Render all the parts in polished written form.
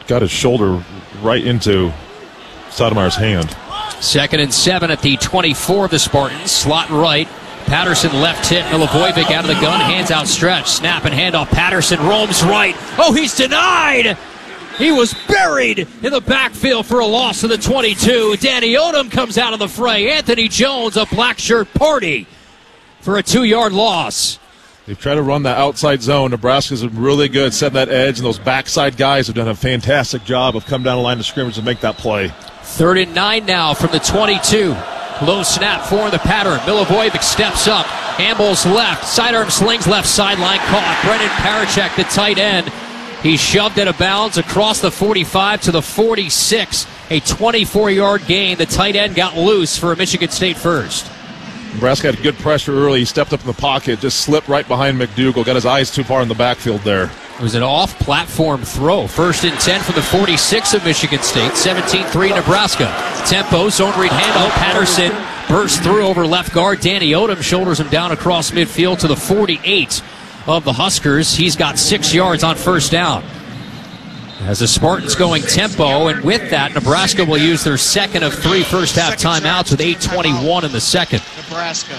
got his shoulder right into Stoudemire's hand. 2nd and 7 at the 24 of the Spartans. Slot right. Patterson left hip. Milivojevic out of the gun. Hands outstretched. Snap and handoff. Patterson roams right. Oh, he's denied. He was buried in the backfield for a loss of the 22. Danny Odom comes out of the fray. Anthony Jones, a black shirt party for a 2-yard loss. They've tried to run that outside zone. Nebraska's really good setting that edge, and those backside guys have done a fantastic job of coming down the line of scrimmage and make that play. 3rd and 9 now from the 22. Low snap for the pattern. Milivojevic steps up. Handles left. Sidearm slings left sideline. Caught. Brennan Parachek, the tight end. He shoved out of bounds across the 45 to the 46. A 24-yard gain. The tight end got loose for a Michigan State first. Nebraska had good pressure early. He stepped up in the pocket, just slipped right behind McDougal. Got his eyes too far in the backfield there. It was an off-platform throw. 1st and 10 from the 46 of Michigan State. 17-3 Nebraska. Tempo, zone read handoff. Patterson bursts through over left guard. Danny Odom shoulders him down across midfield to the 48 of the Huskers. He's got 6 yards on first down. As the Spartans going tempo, and with that, Nebraska will use their 2nd of 3 first-half timeouts with 8:21 in the second. Nebraska.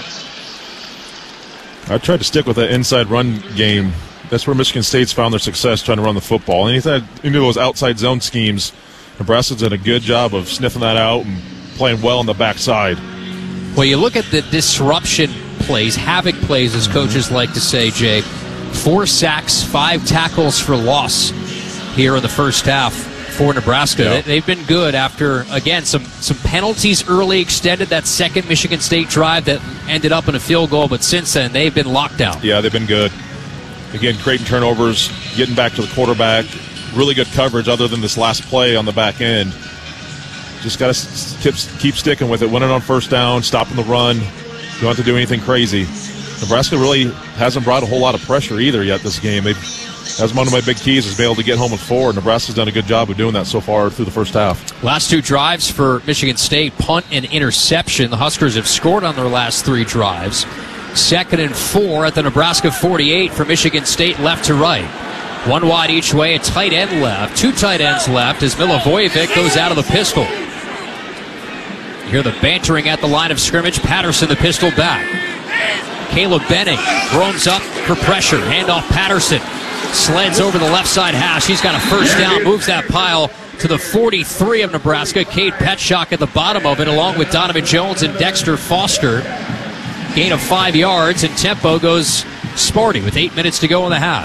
I tried to stick with that inside run game. That's where Michigan State's found their success trying to run the football. Any of those outside zone schemes, Nebraska's done a good job of sniffing that out and playing well on the backside. Well, you look at the disruption plays, havoc plays, as coaches like to say, Jay. 4 sacks, 5 tackles for loss here in the first half for Nebraska. Yeah. They've been good after, again, some penalties early extended that second Michigan State drive that ended up in a field goal, but since then they've been locked down. Yeah, they've been good. Again, creating turnovers, getting back to the quarterback. Really good coverage other than this last play on the back end. Just got to keep sticking with it. Winning on first down, stopping the run. Don't have to do anything crazy. Nebraska really hasn't brought a whole lot of pressure either yet this game. That's one of my big keys is being able to get home with 4. Nebraska's done a good job of doing that so far through the first half. Last 2 drives for Michigan State, punt and interception. The Huskers have scored on their last 3 drives. 2nd and 4 at the Nebraska 48 for Michigan State, left to right. 1 wide each way, a tight end left. 2 tight ends left as Milivojevic goes out of the pistol. You hear the bantering at the line of scrimmage. Patterson, the pistol back. Caleb Benning roams up for pressure. Handoff Patterson. Sleds over the left side hash. He's got a first down, moves that pile to the 43 of Nebraska. Cade Petschok at the bottom of it, along with Donovan Jones and Dexter Foster. Gain of 5 yards, and tempo goes Sparty with 8 minutes to go in the half.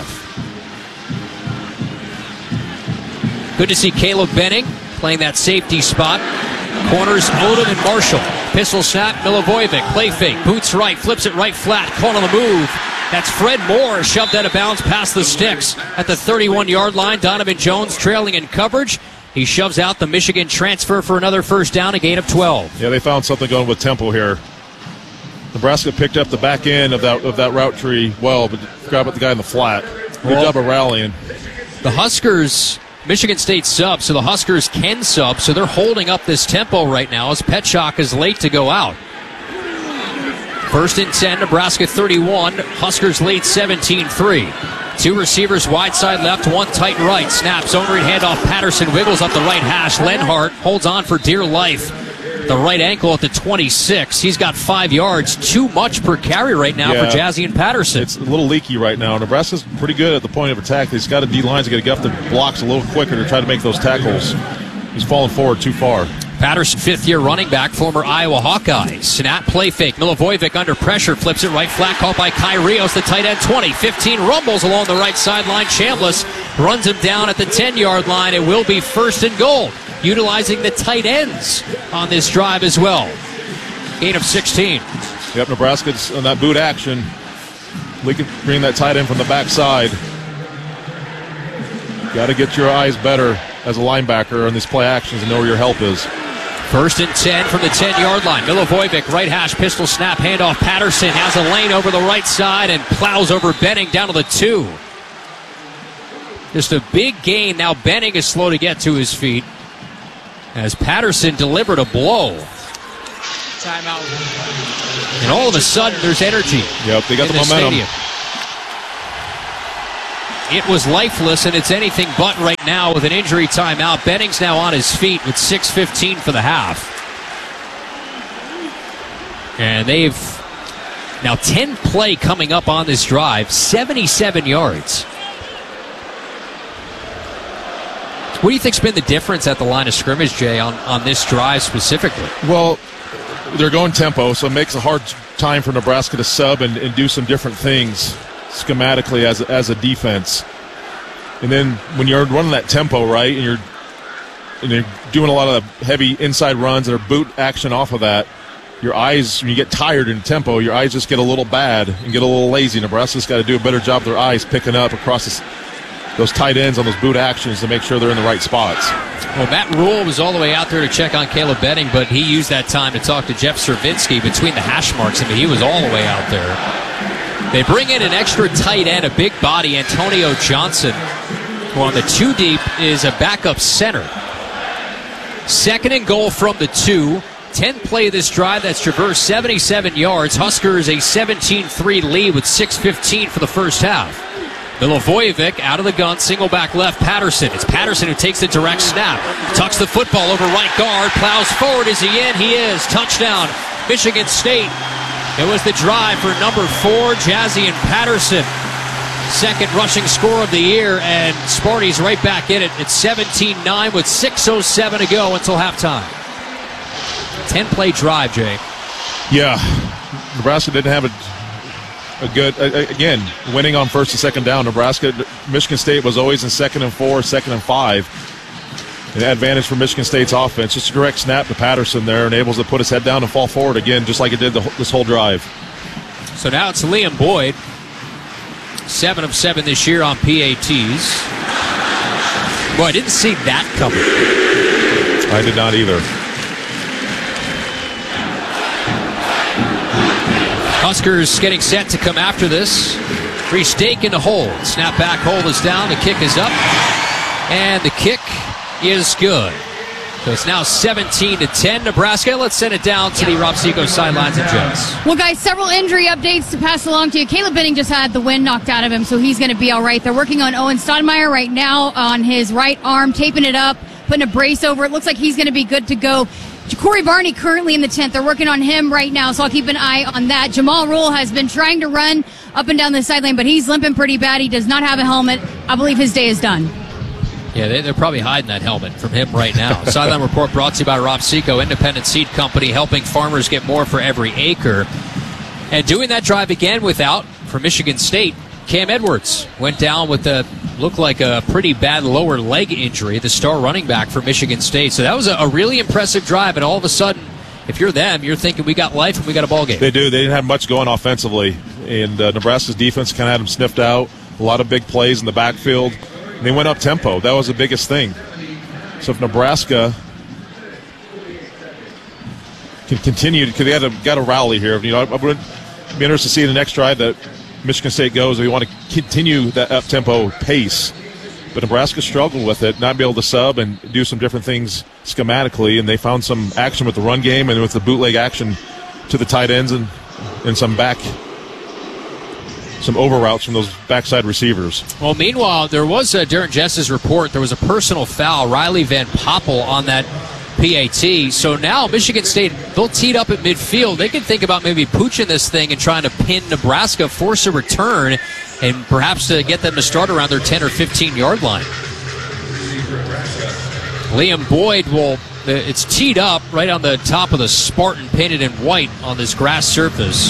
Good to see Caleb Benning playing that safety spot. Corners Odom and Marshall. Pistol snap, Milivojevic, play fake, boots right, flips it right flat, caught on the move. That's Fred Moore, shoved out of bounds past the sticks at the 31-yard line. Donovan Jones trailing in coverage. He shoves out the Michigan transfer for another first down, a gain of 12. Yeah, they found something going with tempo here. Nebraska picked up the back end of that route tree well, but forgot about the guy in the flat. Good job of rallying. The Huskers, Michigan State sub, so the Huskers can sub, so they're holding up this tempo right now as Petschok is late to go out. 1st and 10, Nebraska 31. Huskers lead 17-3. 2 receivers wide side left, 1 tight right. Snap, zone read handoff. Patterson wiggles up the right hash. Lenhart holds on for dear life. The right ankle at the 26. He's got 5 yards. Too much per carry right now for Jazzy and Patterson. It's a little leaky right now. Nebraska's pretty good at the point of attack. He's got a D-line to get up the blocks a little quicker to try to make those tackles. He's falling forward too far. Patterson, 5th-year running back, former Iowa Hawkeye. Snap, play fake. Milivojevic under pressure, flips it right flat, caught by Kai Rios, the tight end, 20. 15 rumbles along the right sideline. Chambliss runs him down at the 10-yard line. It will be 1st and goal, utilizing the tight ends on this drive as well. Gain of 16. Yep, Nebraska's on that boot action. We can bring that tight end from the backside. Got to get your eyes better as a linebacker on these play actions and know where your help is. 1st and 10 from the 10-yard line. Milivojevic, right hash, pistol snap, handoff. Patterson has a lane over the right side and plows over Benning down to the 2. Just a big gain. Now Benning is slow to get to his feet as Patterson delivered a blow. Timeout. And all of a sudden, there's energy. Yep, they got the momentum. Stadium. it was lifeless, and it's anything but right now with an injury timeout. Benning's now on his feet with 6:15 for the half. And they've now 10 play coming up on this drive, 77 yards. What do you think's been the difference at the line of scrimmage, Jay, on this drive specifically? Well, they're going tempo, so it makes a hard time for Nebraska to sub and do some different things schematically as a defense. And then when you're running that tempo, right, and you're doing a lot of heavy inside runs that are boot action off of that, your eyes, when you get tired in tempo, your eyes just get a little bad and get a little lazy. Nebraska's got to do a better job of their eyes picking up across those tight ends on those boot actions to make sure they're in the right spots. Well, Matt Rule was all the way out there to check on Caleb Benning, but he used that time to talk to Jeff Cervinski between the hash marks. I mean, he was all the way out there. They bring in an extra tight end, a big body, Antonio Johnson, who on the 2 deep is a backup center. 2nd and goal from the 2. 10th play of this drive that's traversed 77 yards. Huskers a 17-3 lead with 6:15 for the first half. Milivojevic out of the gun, single back left, Patterson. It's Patterson who takes the direct snap, tucks the football over right guard, plows forward. Is he in? He is. Touchdown, Michigan State. It was the drive for number 4, Jazzy and Patterson. 2nd rushing score of the year, and Sparty's right back in it. It's 17-9 with 6:07 to go until halftime. 10-play drive, Jay. Yeah, Nebraska didn't have a good, again, winning on 1st and 2nd down. Michigan State was always in 2nd and 4, 2nd and 5. An advantage for Michigan State's offense. Just a direct snap to Patterson there, enables to put his head down and fall forward again, just like it did this whole drive. So now it's Liam Boyd, 7 of 7 this year on PATs. Boy, I didn't see that coming. I did not either. Huskers getting set to come after this. Reese Dake in the hold. Snap back, hold is down. The kick is up. And the kick is good. So it's now 17-10 Nebraska. Let's send it down to the Rob Seco sidelines and Jets. Well, guys, several injury updates to pass along to you. Caleb Benning just had the wind knocked out of him, so he's going to be all right. They're working on Owen Stoudemire right now on his right arm, taping it up, putting a brace over it. Looks like he's going to be good to go. Corey Barney currently in the 10th. They're working on him right now, so I'll keep an eye on that. Jamal Rule has been trying to run up and down the sideline, but he's limping pretty bad. He does not have a helmet. I believe his day is done. Yeah, they're probably hiding that helmet from him right now. Sideline Report brought to you by Rob Seco, independent seed company, helping farmers get more for every acre. And doing that drive again without, for Michigan State, Cam Edwards went down with looked like a pretty bad lower leg injury, the star running back for Michigan State. So that was a really impressive drive, and all of a sudden, if you're them, you're thinking we got life and we got a ball game. They do. They didn't have much going offensively, and Nebraska's defense kind of had them sniffed out. A lot of big plays in the backfield. And they went up tempo. That was the biggest thing. So if Nebraska can continue, because they got to rally here. You know, I would be interested to see in the next drive that Michigan State goes. We want to continue that up-tempo pace. But Nebraska struggled with it, not be able to sub and do some different things schematically, and they found some action with the run game and with the bootleg action to the tight ends and some over routes from those backside receivers. Well, meanwhile, there was, during Jess's report, there was a personal foul, Riley Van Poppel on that PAT. So now Michigan State, they'll tee up at midfield. They can think about maybe pooching this thing and trying to pin Nebraska, force a return, and perhaps to get them to start around their 10 or 15-yard line. Liam Boyd it's teed up right on the top of the Spartan, painted in white on this grass surface.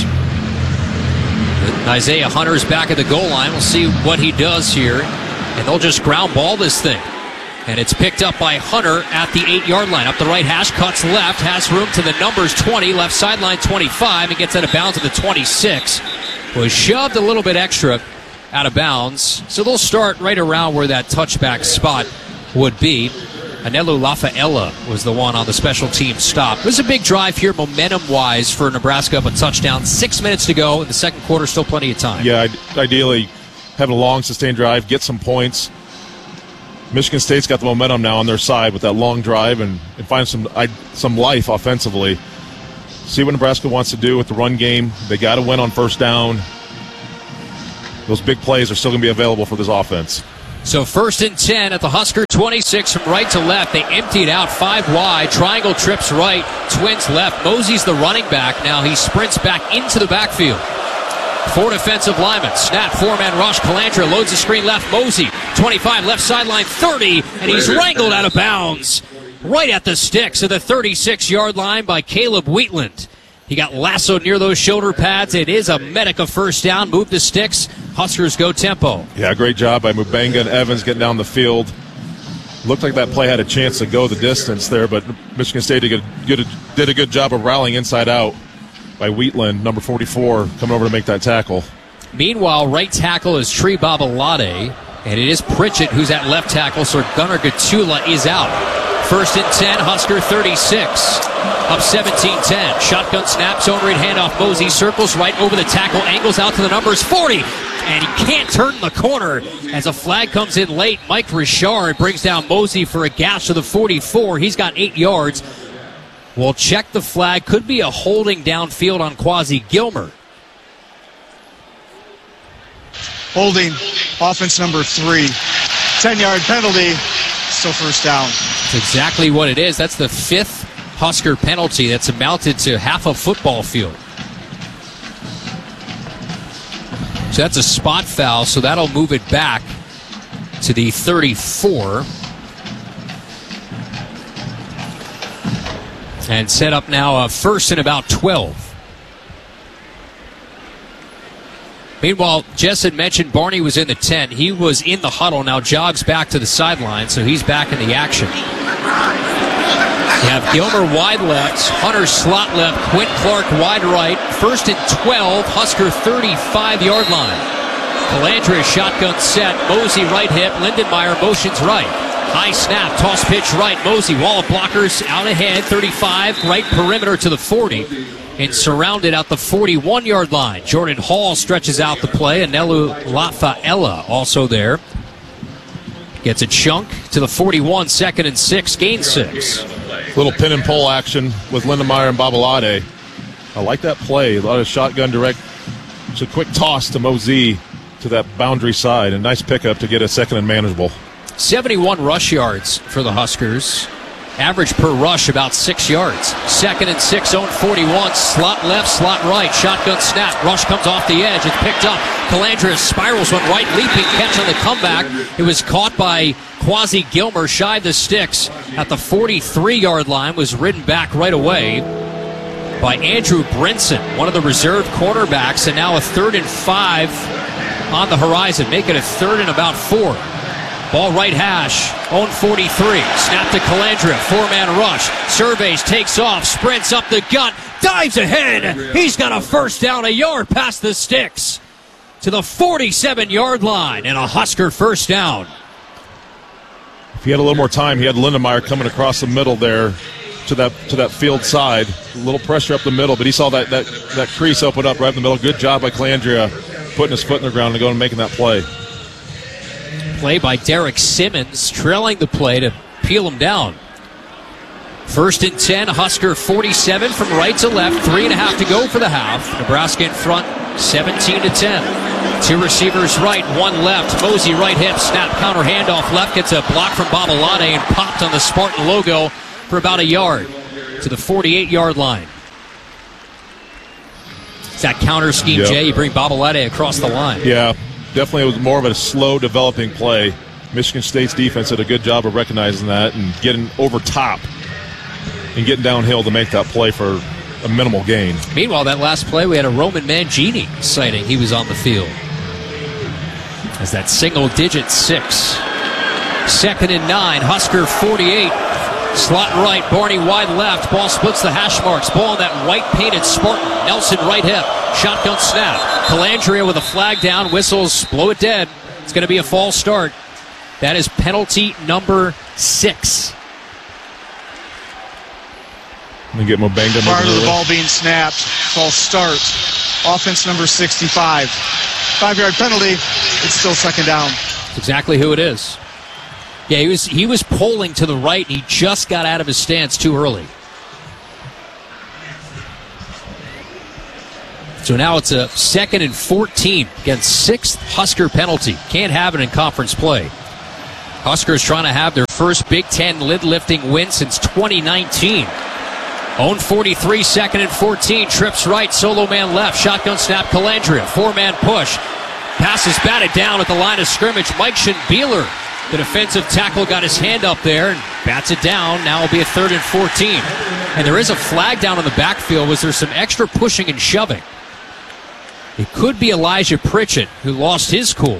Isaiah Hunter's back at the goal line. We'll see what he does here. And they'll just ground ball this thing. And it's picked up by Hunter at the 8-yard line. Up the right hash, cuts left, has room to the numbers 20, left sideline 25, and gets out of bounds at the 26. Was shoved a little bit extra out of bounds. So they'll start right around where that touchback spot would be. Anelu Lafaela was the one on the special team stop. It was a big drive here, momentum-wise, for Nebraska, up a touchdown. 6 minutes to go in the second quarter, still plenty of time. Yeah, ideally having a long, sustained drive, get some points. Michigan State's got the momentum now on their side with that long drive and find some life offensively. See what Nebraska wants to do with the run game. They got to win on first down. those big plays are still going to be available for this offense. So 1st and 10 at the Husker 26 from right to left. They empty it out 5 wide. Triangle trips right, twins left. Mosey's the running back. Now he sprints back into the backfield. 4 defensive linemen. Snap, 4-man rush. Calandra loads the screen left. Mosey, 25, left sideline, 30, and he's wrangled out of bounds right at the sticks of the 36-yard line by Caleb Wheatland. He got lassoed near those shoulder pads. It is a Medica first down. Move the sticks. Huskers go tempo. Yeah, great job by Mubenga and Evans getting down the field. Looked like that play had a chance to go the distance there, but Michigan State did a good job of rallying inside out by Wheatland, number 44, coming over to make that tackle. Meanwhile, right tackle is Tree Babalade, and it is Pritchett who's at left tackle, so Gunnar Gatula is out. 1st and 10, Husker 36. Up 17-10. Shotgun snap, zone read handoff. Mosey circles right over the tackle, angles out to the numbers 40. And he can't turn the corner as a flag comes in late. Mike Richard brings down Mosey for a gash to the 44. He's got 8 yards. We'll check the flag. Could be a holding downfield on Quasi Gilmer. Holding, offense number 3. 10-yard penalty, still first down. That's exactly what it is. That's the 5th Husker penalty that's amounted to half a football field. So that's a spot foul, so that'll move it back to the 34. And set up now a 1st and about 12. Meanwhile, Jess had mentioned Barney was in the tent. He was in the huddle, now jogs back to the sideline, so he's back in the action. You have Gilmer wide left, Hunter slot left, Quint Clark wide right. 1st and 12, Husker 35-yard line. Calandra shotgun set, Mosey right hip, Lindenmeyer motions right. High snap, toss pitch right, Mosey, wall of blockers out ahead, 35, right perimeter to the 40. And surrounded out the 41-yard line. Jordan Hall stretches out the play, and Nelu Lafaella also there. Gets a chunk to the 41, 2nd and 6, gain 6. Little pin and pull action with Lindenmeyer and Babalade. I like that play. A lot of shotgun direct. It's a quick toss to Mosey to that boundary side. A nice pickup to get a 2nd and manageable. 71 rush yards for the Huskers. Average per rush about 6 yards. 2nd and 6, zone 41. Slot left, slot right. Shotgun snap. Rush comes off the edge. It's picked up. Calandra spirals one right. Leaping catch on the comeback. It was caught by Quasi Gilmer. Shy of the sticks at the 43-yard line. Was ridden back right away by Andrew Brinson, one of the reserve cornerbacks. And now a 3rd and 5 on the horizon. Make it a 3rd and about 4. Ball right hash, own 43. Snap to Calandra, 4-man rush. Surveys, takes off, sprints up the gut, dives ahead. He's got a first down, a yard past the sticks to the 47-yard line, and a Husker first down. If he had a little more time, he had Lindenmeyer coming across the middle there to that field side. A little pressure up the middle, but he saw that crease open up right in the middle. Good job by Calandra putting his foot in the ground and going and making that play. Play by Derek Simmons, trailing the play to peel him down. 1st and 10, Husker 47 from right to left, 3.5 to go for the half. Nebraska in front, 17-10. 2 receivers right, 1 left. Mosey right hip, snap, counter handoff left, gets a block from Babalade and popped on the Spartan logo for about a yard to the 48-yard line. It's that counter scheme, Yep. Jay. You bring Babalade across the line. Yeah. Definitely it was more of a slow developing play. Michigan State's defense did a good job of recognizing that and getting over top and getting downhill to make that play for a minimal gain. Meanwhile, that last play, we had a Roman Mangini sighting. He was on the field. As that single-digit 6. 2nd and 9, Husker 48. Slot right, Barney wide left. Ball splits the hash marks. Ball on that white-painted Spartan. Nelson right hip. Shotgun snap. Calandria with a flag down. Whistles, blow it dead. It's going to be a false start. That is penalty number 6. Let me get Mubenga Prior to the moving. ball being snapped, false start. Offense number 65. 5-yard penalty. It's still 2nd down. That's exactly who it is. Yeah, he was pulling to the right, and he just got out of his stance too early. So now it's a 2nd and 14 against 6th Husker penalty. Can't have it in conference play. Huskers trying to have their first Big Ten lid-lifting win since 2019. Own 43, 2nd and 14. Trips right, solo man left. Shotgun snap, Calandria. 4-man push. Pass is batted down at the line of scrimmage. Mike Schenbieler, the defensive tackle, got his hand up there and bats it down. Now it'll be a 3rd and 14. And there is a flag down in the backfield. Was there some extra pushing and shoving? It could be Elijah Pritchett, who lost his cool.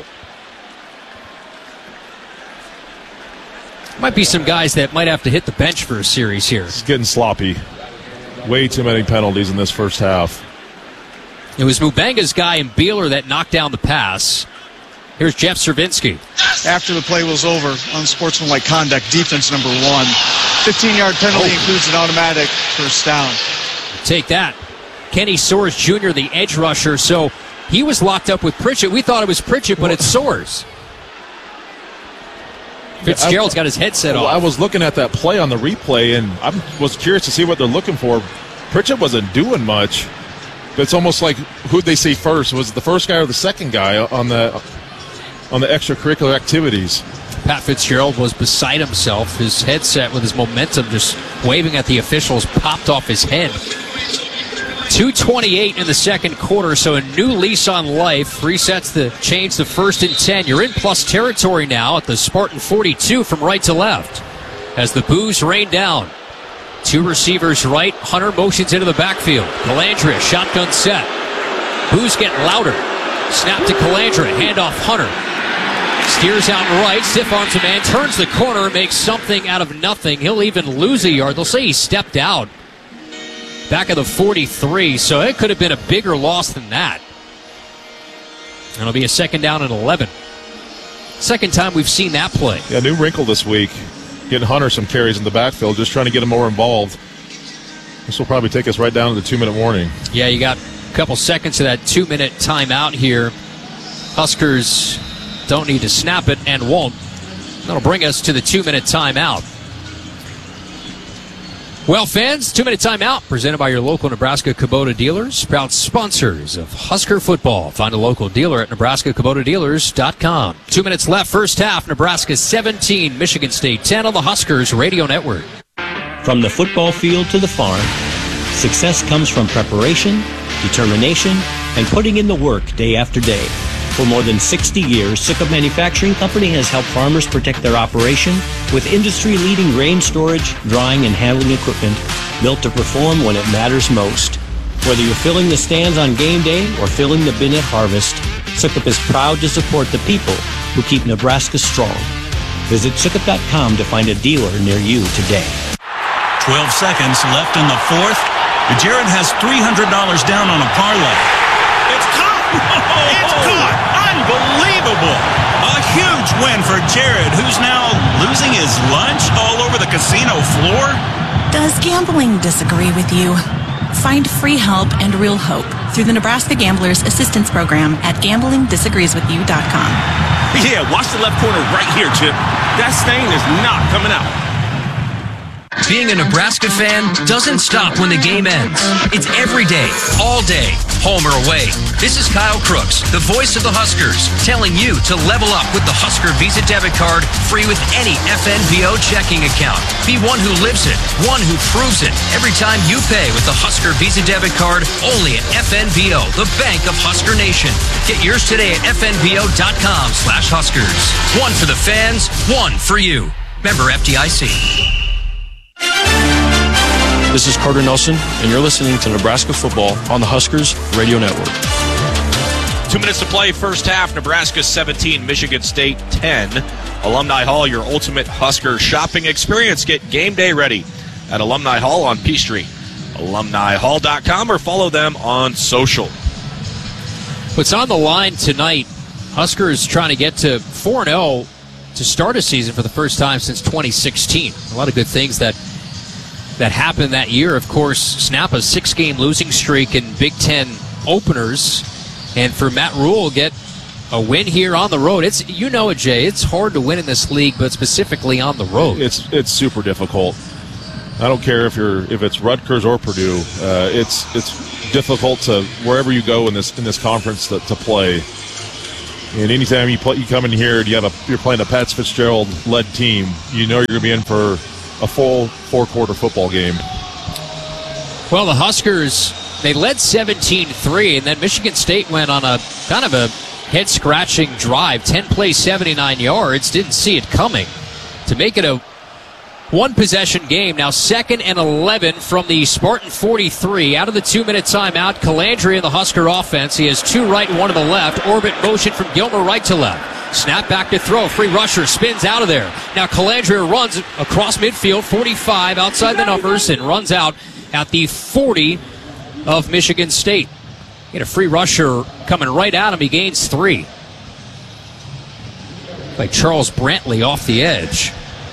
Might be some guys that might have to hit the bench for a series here. It's getting sloppy. Way too many penalties in this first half. It was Mubenga's guy and Beeler that knocked down the pass. Here's Jeff Cervinski. After the play was over, unsportsmanlike conduct, defense number 1. 15-yard penalty includes an automatic first down. Take that. Kenny Soares Jr., the edge rusher. So he was locked up with Pritchett. We thought it was Pritchett, but it's Soares. Fitzgerald's got his headset off. I was looking at that play on the replay, and I was curious to see what they're looking for. Pritchett wasn't doing much. It's almost like who'd they see first? Was it the first guy or the second guy on the extracurricular activities? Pat Fitzgerald was beside himself. His headset with his momentum just waving at the officials popped off his head. 2:28 in the second quarter, so a new lease on life. Resets the change to 1st and 10. You're in plus territory now at the Spartan 42 from right to left as the boos rain down. 2 receivers right. Hunter motions into the backfield. Calandria, shotgun set. Boos get louder. Snap to Calandria. Handoff Hunter. Steers out right. Stiff arms a man. Turns the corner. Makes something out of nothing. He'll even lose a yard. They'll say he stepped out. Back of the 43. So it could have been a bigger loss than that. And it'll be a 2nd down and 11. Second time we've seen that play. Yeah, new wrinkle this week. Getting Hunter some carries in the backfield, just trying to get him more involved. This will probably take us right down to the 2-minute warning. Yeah, you got a couple seconds of that 2-minute timeout here. Huskers don't need to snap it and won't. That'll bring us to the 2-minute timeout. Well, fans, 2-minute timeout presented by your local Nebraska Kubota dealers, proud sponsors of Husker football. Find a local dealer at NebraskaKubotaDealers.com. 2 minutes left, first half. Nebraska 17, Michigan State 10 on the Huskers Radio Network. From the football field to the farm, success comes from preparation, determination, and putting in the work day after day. For more than 60 years, Sukup Manufacturing Company has helped farmers protect their operation with industry-leading grain storage, drying, and handling equipment built to perform when it matters most. Whether you're filling the stands on game day or filling the bin at harvest, Sukup is proud to support the people who keep Nebraska strong. Visit Sukup.com to find a dealer near you today. 12 seconds left in the fourth. Jared has $300 down on a parlay. It's caught! It's caught! Unbelievable! A huge win for Jared, who's now losing his lunch all over the casino floor. Does gambling disagree with you? Find free help and real hope through the Nebraska Gamblers Assistance Program at gamblingdisagreeswithyou.com. Yeah, watch the left corner right here, Chip. That stain is not coming out. Being a Nebraska fan doesn't stop when the game ends. It's every day, all day, home or away. This is Kyle Crooks, the voice of the Huskers, telling you to level up with the Husker Visa debit card, free with any FNBO checking account. Be one who lives it, one who proves it. Every time you pay with the Husker Visa debit card, only at FNBO, the bank of Husker Nation. Get yours today at FNBO.com/Huskers. One for the fans, one for you. Member FDIC. This is Carter Nelson, and you're listening to Nebraska Football on the Huskers Radio Network. 2 minutes to play, first half. Nebraska 17, Michigan State 10. Alumni Hall, your ultimate Husker shopping experience. Get game day ready at Alumni Hall on P Street. AlumniHall.com or follow them on social. What's on the line tonight? Huskers trying to get to 4-0 to start a season for the first time since 2016. A lot of good things that happened that year. Of course, snap a 6-game losing streak in Big Ten openers. And for Matt Rule, get a win here on the road. It's, you know it, Jay, it's hard to win in this league, but specifically on the road. It's super difficult. I don't care if it's Rutgers or Purdue. It's difficult to wherever you go in this conference to play. And anytime you come in here and you're playing a Pat Fitzgerald-led team, you know you're going to be in for a full four-quarter football game. Well, the Huskers, they led 17-3, and then Michigan State went on a kind of a head-scratching drive, 10 plays, 79 yards. Didn't see it coming to make it a one-possession game. Now 2nd and 11 from the Spartan 43. Out of the 2-minute timeout, Calandria in the Husker offense. He has 2 right and 1 to the left. Orbit motion from Gilmer right to left. Snap back to throw. Free rusher spins out of there. Now Calandria runs across midfield, 45 outside the numbers, and runs out at the 40 of Michigan State. Get a free rusher coming right at him. He gains 3. By Charles Brantley off the edge.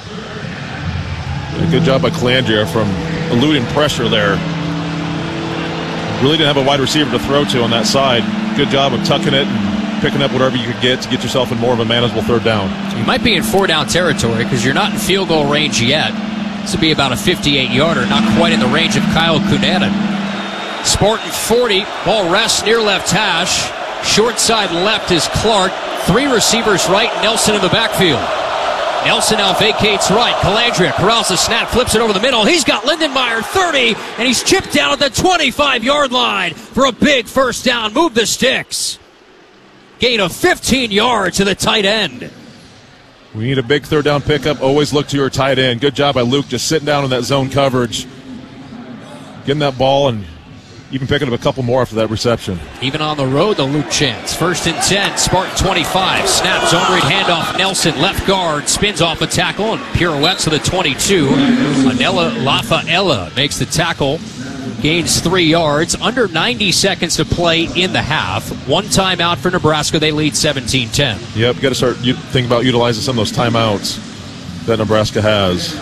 Good job by Calandria from eluding pressure there. Really didn't have a wide receiver to throw to on that side. Good job of tucking it and picking up whatever you could get to get yourself in more of a manageable third down. You might be in 4-down territory because you're not in field goal range yet. This would be about a 58-yarder, not quite in the range of Kyle Cunanan. Spartan 40, ball rests near left hash. Short side left is Clark. 3 receivers right, Nelson in the backfield. Nelson now vacates right. Calandria corrals the snap, flips it over the middle. He's got Lindenmeyer 30, and he's chipped down at the 25-yard line for a big first down. Move the sticks. Gain of 15 yards to the tight end. We need a big third down pickup. Always look to your tight end. Good job by Luke just sitting down in that zone coverage, getting that ball, and even picking up a couple more after that reception. Even on the road, the Luke chance. 1st and 10, Spartan 25. Snap, zone read handoff. Nelson, left guard, spins off a tackle and pirouettes to the 22. Anela Lafaella makes the tackle, gains 3 yards. Under 90 seconds to play in the half. 1 timeout for Nebraska. They lead 17-10. Yep, got to start thinking about utilizing some of those timeouts that Nebraska has.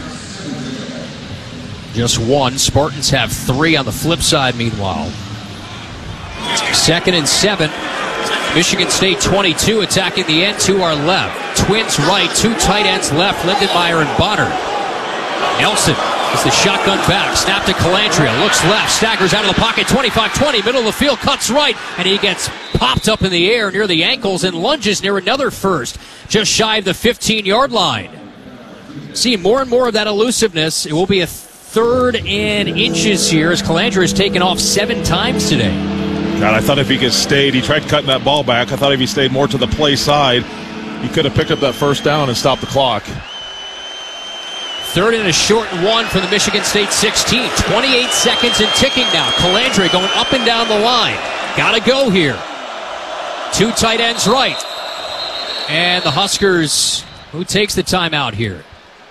Just 1. Spartans have 3 on the flip side, meanwhile. 2nd and 7. Michigan State 22 attacking the end to our left. Twins right, 2 tight ends left, Lindenmeyer and Bonner. Nelson is the shotgun back. Snap to Calandria. Looks left, staggers out of the pocket. 25-20, middle of the field, cuts right, and he gets popped up in the air near the ankles and lunges near another first, just shy of the 15-yard line. See more and more of that elusiveness. It will be a 3rd and inches here as Calandria has taken off 7 times today. God, I thought if he could stayed, he tried cutting that ball back. I thought if he stayed more to the play side, he could have picked up that first down and stopped the clock. 3rd and a short 1 from the Michigan State 16. 28 seconds and ticking now. Calandria going up and down the line. Gotta go here. 2 tight ends right. And the Huskers, who takes the timeout here?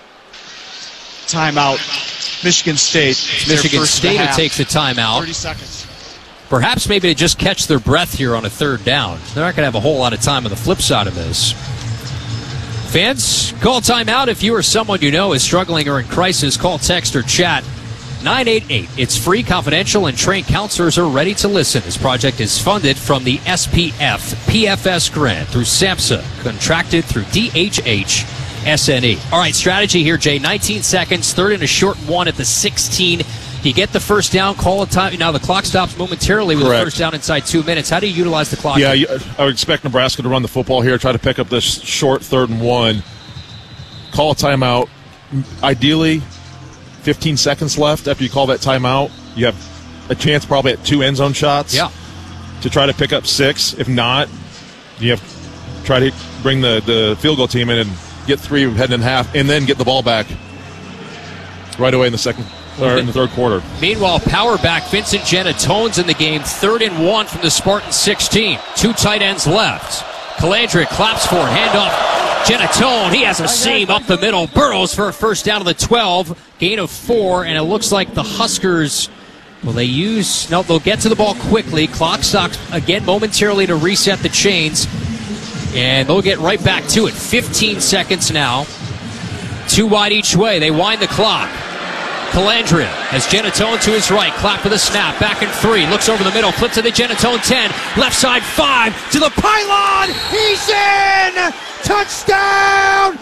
Timeout. Michigan State. Michigan State who takes a timeout. 30 seconds. Perhaps maybe to just catch their breath here on a 3rd down. They're not going to have a whole lot of time on the flip side of this. Fans, call timeout if you or someone you know is struggling or in crisis. Call, text, or chat 988. It's free, confidential, and trained counselors are ready to listen. This project is funded from the SPF PFS grant through SAMHSA, contracted through DHH SNE. All right, strategy here, Jay. 19 seconds, 3rd and a short 1 at the 16. You get the first down, call a time. Now the clock stops momentarily with the first down inside 2 minutes. How do you utilize the clock? Yeah, I would expect Nebraska to run the football here, try to pick up this short 3rd and 1. Call a timeout. Ideally, 15 seconds left after you call that timeout. You have a chance probably at 2 end zone shots. Yeah. To try to pick up 6. If not, you have to try to bring the field goal team in and get 3 heading in half, and then get the ball back right away in the second or in the 3rd quarter. Meanwhile, power back Vincent Genetone's in the game. 3rd and 1 from the Spartan 16. 2 tight ends left. Calandria claps for it. Handoff. Genetone, he has a seam up the middle. Burrows for a first down to the 12. Gain of 4, and it looks like the Huskers, they'll get to the ball quickly. Clock stops again momentarily to reset the chains. And they'll get right back to it. 15 seconds now. 2 wide each way. They wind the clock. Calandria has Genetone to his right. Clap for the snap. Back in 3. Looks over the middle. Flip to the Genetone 10. Left side 5. To the pylon. He's in! Touchdown!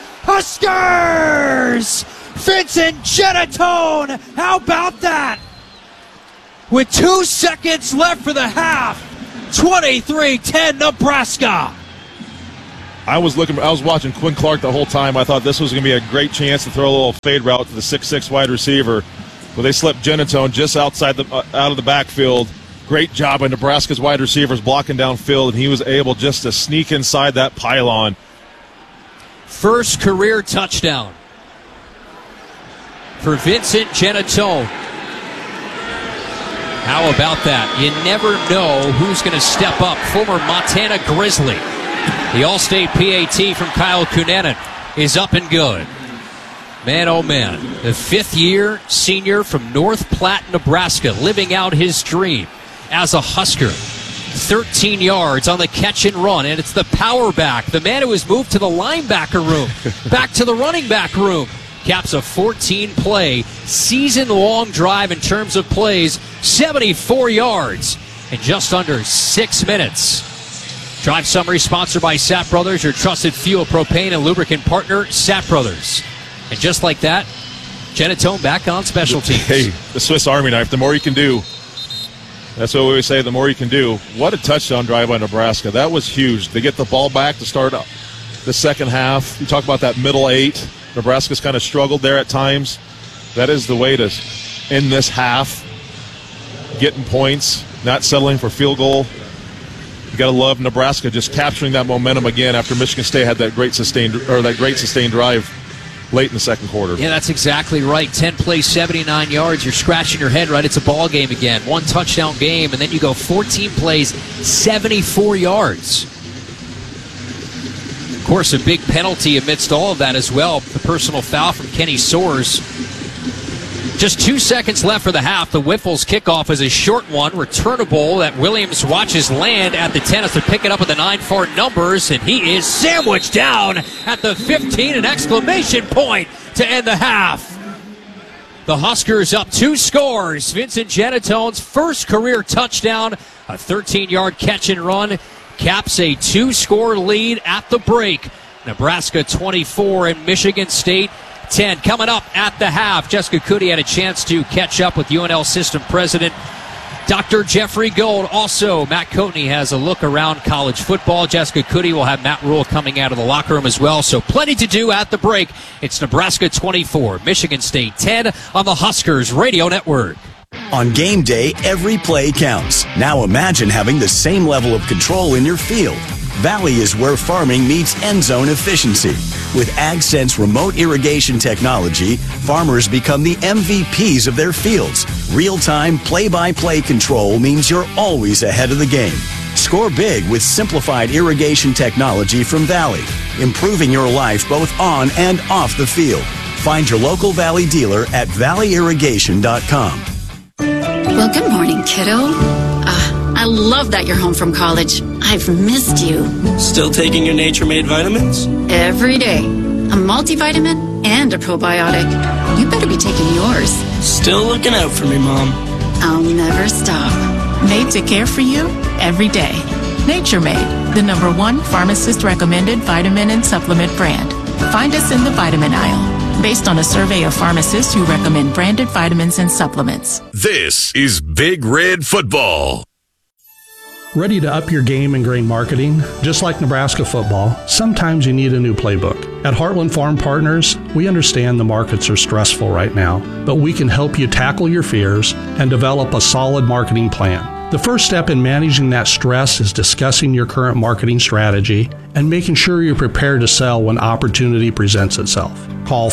Huskers! Vincent Genetone! How about that? with 2 seconds left for the half. 23-10 Nebraska. I was watching Quinn Clark the whole time. I thought this was going to be a great chance to throw a little fade route to the 6'6" wide receiver. But they slipped Genatone just outside out of the backfield. Great job by Nebraska's wide receivers blocking downfield, and he was able just to sneak inside that pylon. First career touchdown for Vincent Genatone. How about that? You never know who's going to step up. Former Montana Grizzly. The All-State PAT from Kyle Kunanen is up and good. Man, oh man. The fifth-year senior from North Platte, Nebraska, living out his dream as a Husker. 13 yards on the catch and run, and it's the power back, the man who has moved to the linebacker room, back to the running back room. Caps a 14-play, season-long drive in terms of plays, 74 yards in just under 6 minutes. Drive summary sponsored by Sapp Brothers, your trusted fuel, propane, and lubricant partner, Sapp Brothers. And just like that, Genatone back on special teams. Hey, the Swiss Army knife, the more you can do. That's what we always say, the more you can do. What a touchdown drive by Nebraska. That was huge. They get the ball back to start the second half. You talk about that middle eight. Nebraska's kind of struggled there at times. That is the way to end this half. Getting points, not settling for field goal. You got to love Nebraska just capturing that momentum again after Michigan State had that great sustained drive late in the second quarter. Yeah, that's exactly right. 10 plays, 79 yards. You're scratching your head, right? It's a ball game again. 1 touchdown game, and then you go 14 plays, 74 yards. Of course, a big penalty amidst all of that as well. The personal foul from Kenny Soares. Just 2 seconds left for the half. The Whiffles kickoff is a short one, returnable that Williams watches land at the 10 as they pick it up with the 9-4 numbers, and he is sandwiched down at the 15, an exclamation point to end the half. The Huskers up 2 scores. Vincent Genatone's first career touchdown, a 13-yard catch and run, caps a 2-score lead at the break. Nebraska 24 and Michigan State 10. Coming up at the half, Jessica Cootie had a chance to catch up with UNL System President Dr. Jeffrey Gold. Also, Matt Coatney has a look around college football. Jessica Cootie will have Matt Rule coming out of the locker room as well. So plenty to do at the break. It's Nebraska 24, Michigan State 10 on the Huskers Radio Network. On game day, every play counts. Now imagine having the same level of control in your field. Valley is where farming meets end zone efficiency. With AgSense remote irrigation technology, farmers become the MVPs of their fields. Real-time, play-by-play control means you're always ahead of the game. Score big with simplified irrigation technology from Valley, improving your life both on and off the field. Find your local Valley dealer at valleyirrigation.com. Well, good morning, kiddo. I love that you're home from college. I've missed you. Still taking your Nature Made vitamins? Every day. A multivitamin and a probiotic. You better be taking yours. Still looking out for me, Mom. I'll never stop. Made to care for you every day. Nature Made, the #1 pharmacist-recommended vitamin and supplement brand. Find us in the vitamin aisle, based on a survey of pharmacists who recommend branded vitamins and supplements. This is Big Red Football. Ready to up your game in grain marketing? Just like Nebraska football, sometimes you need a new playbook. At Heartland Farm Partners, we understand the markets are stressful right now, but we can help you tackle your fears and develop a solid marketing plan. The first step in managing that stress is discussing your current marketing strategy and making sure you're prepared to sell when opportunity presents itself. Call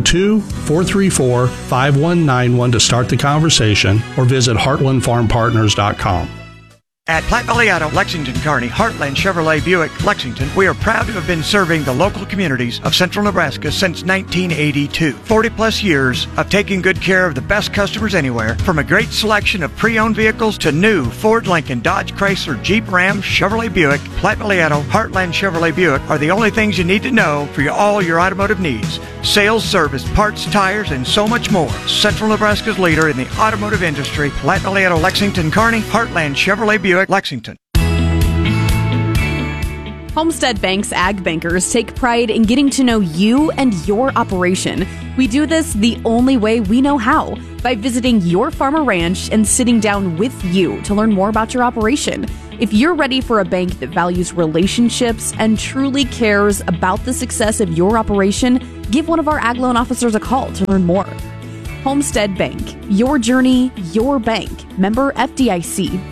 402-434-5191 to start the conversation or visit heartlandfarmpartners.com. At Platte Valley Auto, Lexington, Kearney, Heartland Chevrolet Buick, Lexington, we are proud to have been serving the local communities of central Nebraska since 1982. 40-plus years of taking good care of the best customers anywhere, from a great selection of pre-owned vehicles to new Ford, Lincoln, Dodge, Chrysler, Jeep, Ram, Chevrolet Buick. Platte Valley Auto, Heartland Chevrolet Buick are the only things you need to know for all your automotive needs. Sales, service, parts, tires, and so much more. Central Nebraska's leader in the automotive industry, Platte Valley Auto, Lexington, Kearney, Heartland Chevrolet Buick, Lexington. Homestead Bank's ag bankers take pride in getting to know you and your operation. We do this the only way we know how, by visiting your farm or ranch and sitting down with you to learn more about your operation. If you're ready for a bank that values relationships and truly cares about the success of your operation, give one of our ag loan officers a call to learn more. Homestead Bank, your journey, your bank. Member FDIC.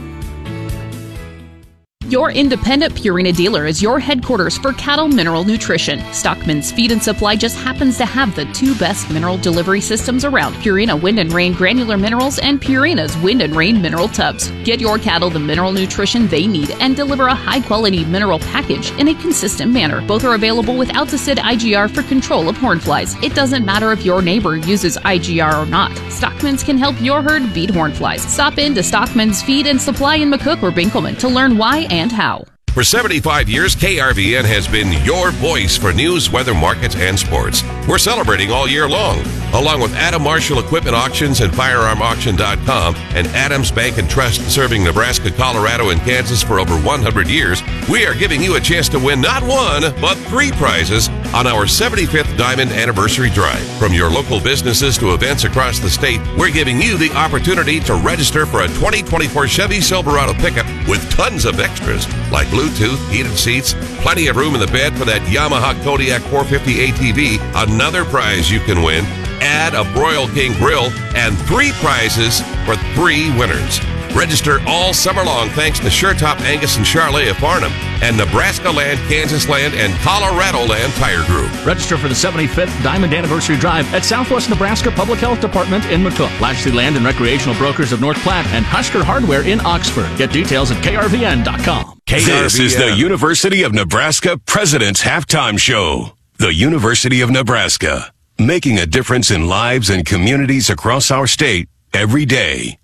Your independent Purina dealer is your headquarters for cattle mineral nutrition. Stockman's Feed and Supply just happens to have the two best mineral delivery systems around: Purina Wind and Rain Granular Minerals and Purina's Wind and Rain Mineral Tubs. Get your cattle the mineral nutrition they need and deliver a high-quality mineral package in a consistent manner. Both are available with Alticid IGR for control of horn flies. It doesn't matter if your neighbor uses IGR or not. Stockman's can help your herd beat horn flies. Stop in to Stockman's Feed and Supply in McCook or Binkelman to learn why and how. For 75 years, KRVN has been your voice for news, weather, markets, and sports. We're celebrating all year long. Along with Adam Marshall Equipment Auctions and FirearmAuction.com and Adams Bank and Trust, serving Nebraska, Colorado, and Kansas for over 100 years, we are giving you a chance to win not one, but 3 prizes on our 75th Diamond Anniversary Drive. From your local businesses to events across the state, we're giving you the opportunity to register for a 2024 Chevy Silverado pickup with tons of extras, like Bluetooth, heated seats, plenty of room in the bed for that Yamaha Kodiak 450 ATV, another prize you can win, add a Broil King grill, and 3 prizes for 3 winners. Register all summer long thanks to SureTop Angus and Charlet of Farnham and Nebraska Land, Kansas Land, and Colorado Land Tire Group. Register for the 75th Diamond Anniversary Drive at Southwest Nebraska Public Health Department in McCook, Lashley Land and Recreational Brokers of North Platte, and Husker Hardware in Oxford. Get details at krvn.com. This is the University of Nebraska President's Halftime Show. The University of Nebraska, making a difference in lives and communities across our state every day.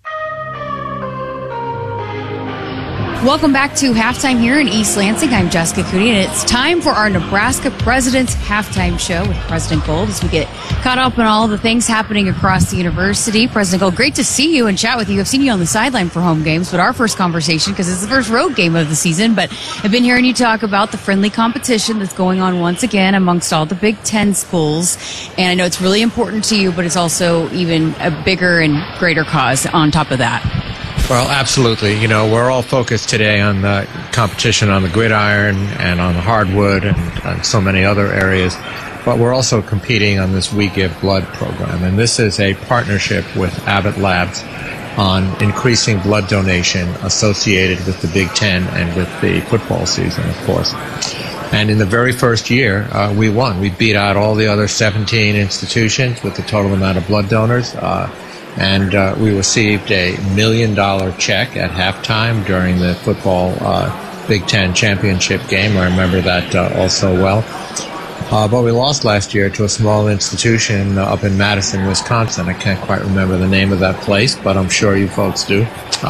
Welcome back to Halftime here in East Lansing. I'm Jessica Cooney, and it's time for our Nebraska President's Halftime Show with President Gold as we get caught up on all the things happening across the university. President Gold, great to see you and chat with you. I've seen you on the sideline for home games, but our first conversation, because it's the first road game of the season, but I've been hearing you talk about the friendly competition that's going on once again amongst all the Big Ten schools, and I know it's really important to you, but it's also even a bigger and greater cause on top of that. Well, absolutely. You know, we're all focused today on the competition on the gridiron and on the hardwood and so many other areas, but we're also competing on this We Give Blood program. And this is a partnership with Abbott Labs on increasing blood donation associated with the Big Ten and with the football season, of course. And in the very first year, we won. We beat out all the other 17 institutions with the total amount of blood donors. And we received a $1 million check at halftime during the football Big Ten championship game. I remember that also well. But we lost last year to a small institution up in Madison, Wisconsin. I can't quite remember the name of that place, but I'm sure you folks do.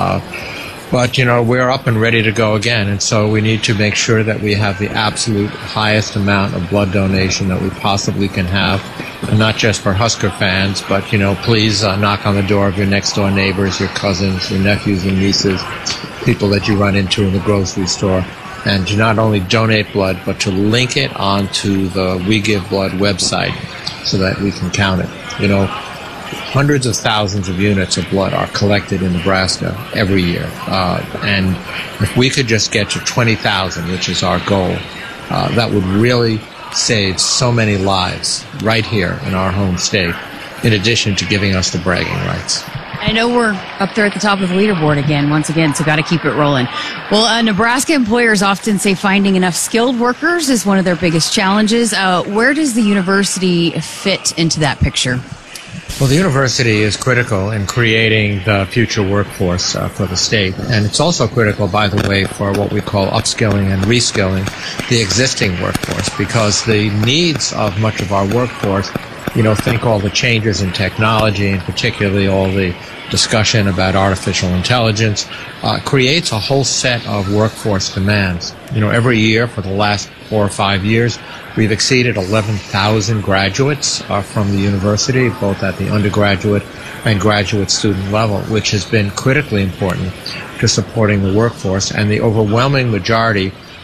But, you know, we're up and ready to go again, and so we need to make sure that we have the absolute highest amount of blood donation that we possibly can have, and not just for Husker fans, but, you know, please knock on the door of your next-door neighbors, your cousins, your nephews and nieces, people that you run into in the grocery store, and to not only donate blood, but to link it onto the We Give Blood website so that we can count it. You know, hundreds of thousands of units of blood are collected in Nebraska every year. And if we could just get to 20,000, which is our goal, that would really save so many lives right here in our home state, in addition to giving us the bragging rights. I know we're up there at the top of the leaderboard again, once again, so got to keep it rolling. Well, Nebraska employers often say finding enough skilled workers is one of their biggest challenges. Where does the university fit into that picture? Well, the university is critical in creating the future workforce for the state. And it's also critical, by the way, for what we call upskilling and reskilling the existing workforce, because the needs of much of our workforce, you know, think all the changes in technology, and particularly all the discussion about artificial intelligence, creates a whole set of workforce demands. You know, every year for the last 4 or 5 years, we've exceeded 11,000 graduates from the university, both at the undergraduate and graduate student level, which has been critically important to supporting the workforce. And the overwhelming majority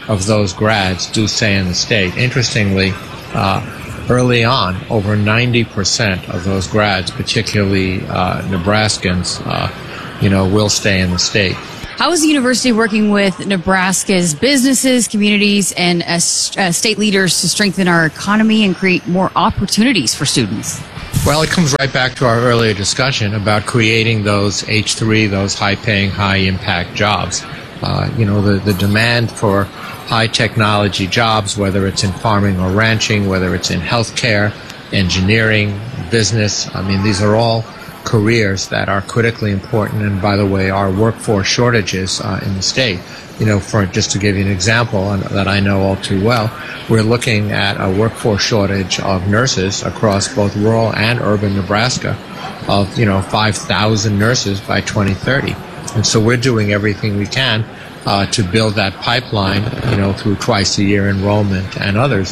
of those grads do stay in the state. Interestingly, early on, over 90% of those grads, particularly Nebraskans, will stay in the state. How is the university working with Nebraska's businesses, communities, and state leaders to strengthen our economy and create more opportunities for students? Well, it comes right back to our earlier discussion about creating those H3, those high-paying, high-impact jobs. The demand for high-technology jobs, whether it's in farming or ranching, whether it's in healthcare, engineering, business, these are all careers that are critically important, and by the way, our workforce shortages in the state. Just to give you an example that I know all too well, we're looking at a workforce shortage of nurses across both rural and urban Nebraska of 5,000 nurses by 2030, and so we're doing everything we can to build that pipeline, through twice-a-year enrollment and other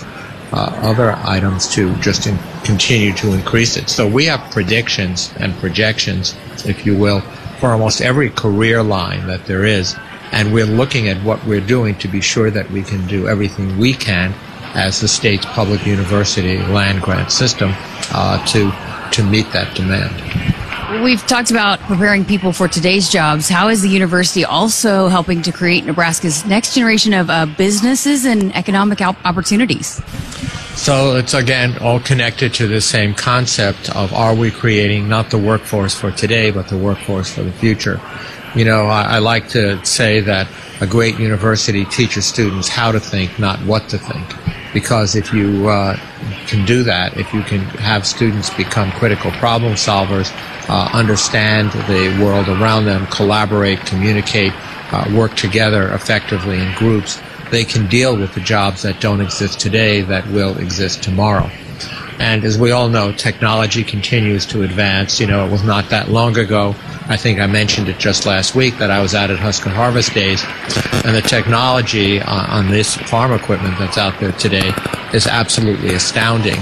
items to just continue to increase it. So we have predictions and projections, if you will, for almost every career line that there is, and we're looking at what we're doing to be sure that we can do everything we can as the state's public university land grant system to meet that demand. We've talked about preparing people for today's jobs. How is the university also helping to create Nebraska's next generation of businesses and economic opportunities? So it's, again, all connected to the same concept of, are we creating not the workforce for today, but the workforce for the future? I like to say that a great university teaches students how to think, not what to think. Because if you can do that, if you can have students become critical problem solvers, understand the world around them, collaborate, communicate, work together effectively in groups, they can deal with the jobs that don't exist today that will exist tomorrow. And as we all know, technology continues to advance. It was not that long ago, I think I mentioned it just last week, that I was out at Husker Harvest Days, and the technology on this farm equipment that's out there today is absolutely astounding.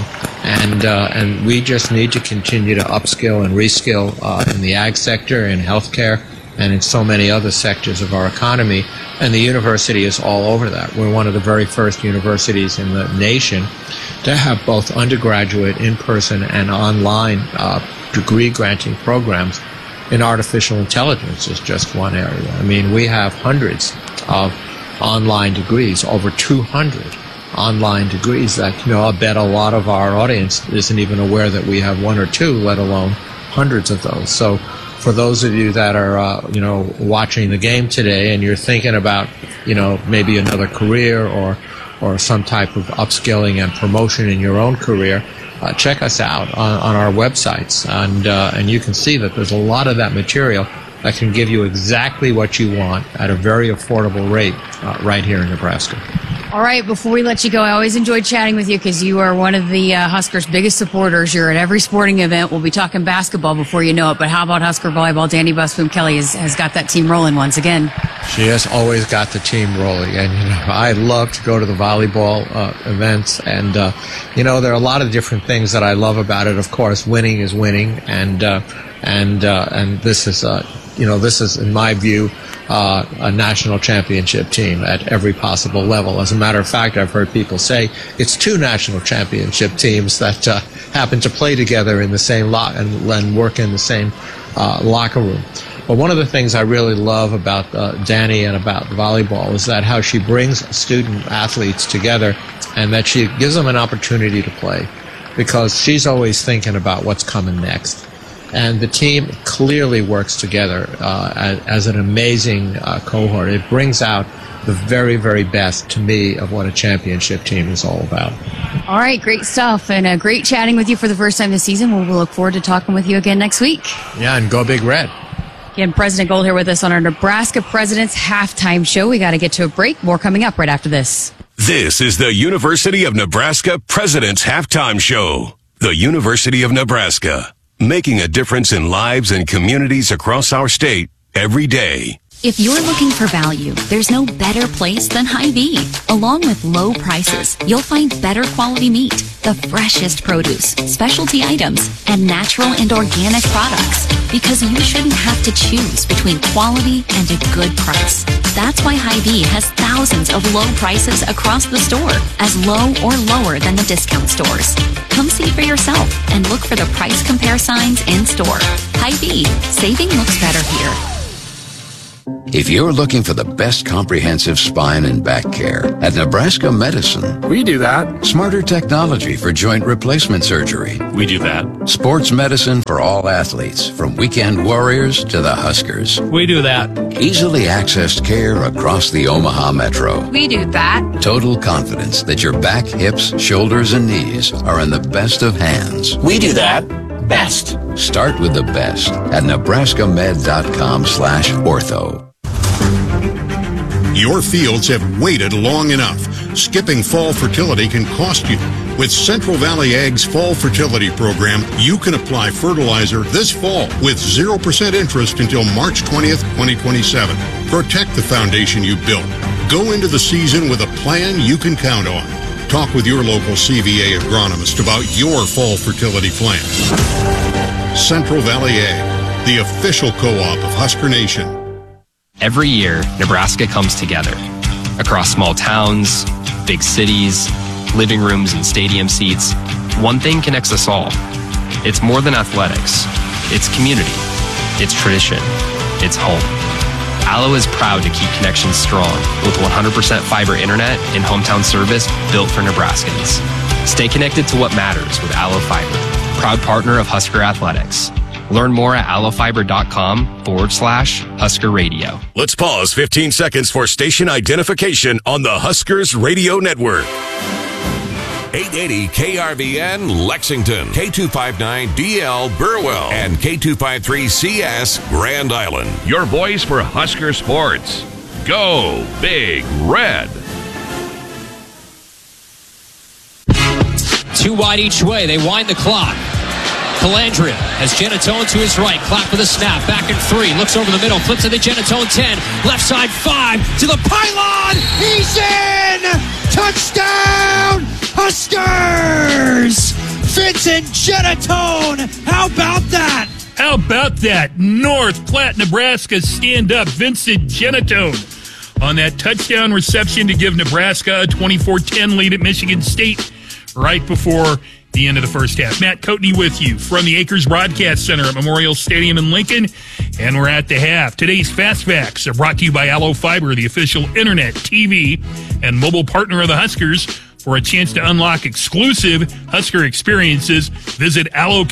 And we just need to continue to upskill and reskill in the ag sector, in healthcare, and in so many other sectors of our economy. And the university is all over that. We're one of the very first universities in the nation to have both undergraduate, in-person, and online degree-granting programs. In artificial intelligence is just one area. We have hundreds of online degrees, over 200 online degrees that, I bet a lot of our audience isn't even aware that we have one or two, let alone hundreds of those. So for those of you that are, watching the game today and you're thinking about, maybe another career or some type of upskilling and promotion in your own career, check us out on our websites, and you can see that there's a lot of that material that can give you exactly what you want at a very affordable rate right here in Nebraska. All right, before we let you go, I always enjoy chatting with you because you are one of the Huskers' biggest supporters. You're at every sporting event. We'll be talking basketball before you know it, but how about Husker volleyball? Danny Busboom Kelly has got that team rolling once again. She has always got the team rolling, and I love to go to the volleyball events, and there are a lot of different things that I love about it. Of course, winning is winning, and this is this is, in my view, a national championship team at every possible level. As a matter of fact, I've heard people say it's two national championship teams that happen to play together in the same lot and work in the same locker room. But one of the things I really love about Danny and about volleyball is that how she brings student athletes together and that she gives them an opportunity to play, because she's always thinking about what's coming next. And the team clearly works together as an amazing cohort. It brings out the very, very best, to me, of what a championship team is all about. All right, great stuff. And great chatting with you for the first time this season. We'll look forward to talking with you again next week. Yeah, and go Big Red. Again, President Gold here with us on our Nebraska President's Halftime Show. We got to get to a break. More coming up right after this. This is the University of Nebraska President's Halftime Show. The University of Nebraska, making a difference in lives and communities across our state every day. If you're looking for value, there's no better place than Hy-Vee. Along with low prices, you'll find better quality meat, the freshest produce, specialty items, and natural and organic products. Because you shouldn't have to choose between quality and a good price. That's why Hy-Vee has thousands of low prices across the store, as low or lower than the discount stores. Come see for yourself and look for the price compare signs in store. Hy-Vee, saving looks better here. If you're looking for the best comprehensive spine and back care, at Nebraska Medicine, we do that. Smarter technology for joint replacement surgery. We do that. Sports medicine for all athletes, from weekend warriors to the Huskers. We do that. Easily accessed care across the Omaha Metro. We do that. Total confidence that your back, hips, shoulders, and knees are in the best of hands. We do that. Best. Start with the best at nebraskamed.com/ortho. Your fields have waited long enough. Skipping fall fertility can cost you. With Central Valley Ag's Fall Fertility Program, you can apply fertilizer this fall with 0% interest until March 20th, 2027. Protect the foundation you built. Go into the season with a plan you can count on. Talk with your local CVA agronomist about your fall fertility plan. Central Valley Ag, the official co-op of Husker Nation. Every year, Nebraska comes together. Across small towns, big cities, living rooms and stadium seats, one thing connects us all. It's more than athletics. It's community. It's tradition. It's home. Allo is proud to keep connections strong with 100% fiber internet and hometown service built for Nebraskans. Stay connected to what matters with Allo Fiber, proud partner of Husker Athletics. Learn more at allofiber.com/Husker Radio. Let's pause 15 seconds for station identification on the Huskers Radio Network. 880 KRVN Lexington, K259DL Burwell, and K253CS Grand Island. Your voice for Husker sports. Go Big Red. Too wide each way. They wind the clock. Calandria has Genatone to his right. Clap for the snap. Back in 3. Looks over the middle. Flips to the Genatone 10. Left side 5. To the pylon. He's in! Touchdown! Huskers! Vincent Genatone. How about that? How about that? North Platte, Nebraska stand up. Vincent Genatone on that touchdown reception to give Nebraska a 24-10 lead at Michigan State right before the end of the first half. Matt Coatney with you from the Acres Broadcast Center at Memorial Stadium in Lincoln, and we're at the half. Today's Fast Facts are brought to you by Allo Fiber, the official internet, TV, and mobile partner of the Huskers. For a chance to unlock exclusive Husker experiences, visit